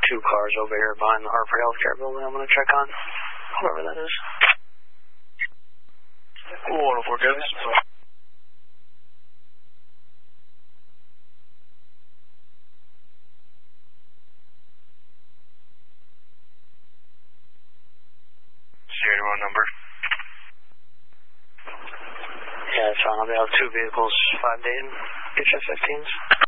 2 cars over here behind the Hartford Healthcare building. I'm going to check on whoever that is. 104 County. Number. Yeah, it's on. I'll have 2 vehicles, 5 Dayton, HF-15s.